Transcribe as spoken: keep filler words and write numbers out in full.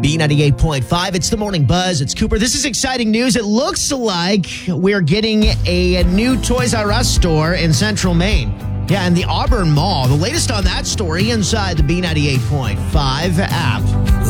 B ninety-eight point five. It's the Morning Buzz. It's Cooper. This is exciting news. It looks like we're getting a new Toys R Us store in Central Maine. Yeah, in the Auburn Mall. The latest on that story inside the B ninety-eight point five app.